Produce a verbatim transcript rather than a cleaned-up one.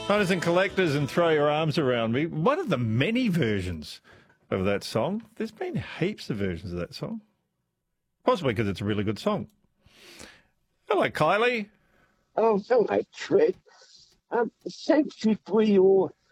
Hunters and collectors and throw your arms around me. One of the many versions of that song. There's been heaps of versions of that song. Possibly because it's a really good song. Hello, Kylie. Oh, hello, Fred. Um, thank you for your